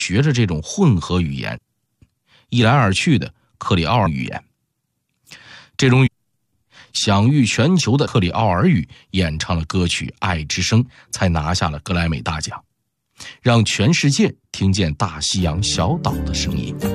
学着这种混合语言，一来二去的克里奥尔语言。这种享誉全球的克里奥尔语演唱了歌曲《爱之声》，才拿下了格莱美大奖，让全世界听见大西洋小岛的声音。